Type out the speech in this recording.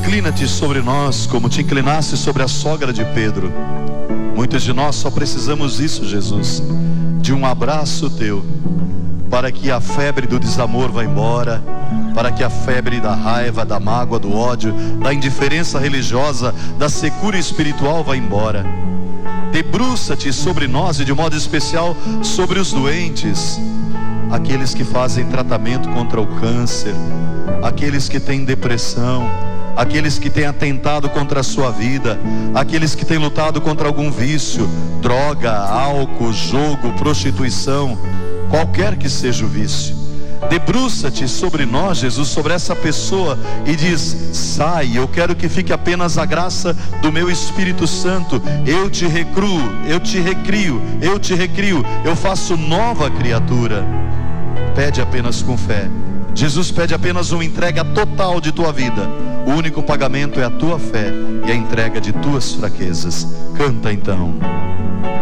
inclina-te sobre nós, como te inclinaste sobre a sogra de Pedro. Muitos de nós só precisamos disso, Jesus, de um abraço teu, para que a febre do desamor vá embora, para que a febre da raiva, da mágoa, do ódio, da indiferença religiosa, da secura espiritual vá embora. Debruça-te sobre nós e de modo especial sobre os doentes, aqueles que fazem tratamento contra o câncer, aqueles que têm depressão, aqueles que têm atentado contra a sua vida, aqueles que têm lutado contra algum vício, droga, álcool, jogo, prostituição, qualquer que seja o vício. Debruça-te sobre nós, Jesus, sobre essa pessoa e diz: sai, eu quero que fique apenas a graça do meu Espírito Santo. Eu te recruo, eu te recrio, eu te recrio, eu faço nova criatura. Pede apenas com fé. Jesus pede apenas uma entrega total de tua vida. O único pagamento é a tua fé e a entrega de tuas fraquezas. Canta então.